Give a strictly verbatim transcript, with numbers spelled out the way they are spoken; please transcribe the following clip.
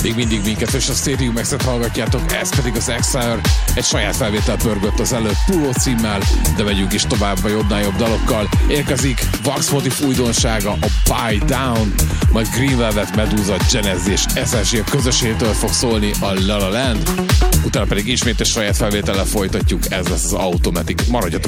Még mindig minket és a Stadium X-et hallgatjátok, ez pedig az Exile, egy saját felvétel pörgött az előbb Puló címmel, de megyünk is tovább a jobbnál jobb dalokkal. Érkezik Wax Motif újdonsága, a Buy Down, majd Green Velvet, Medusa, Genesis és es es gé közösségtől fog szólni a La La Land, utána pedig ismét egy saját felvétellel folytatjuk, ez lesz az Automatic. Maradjatok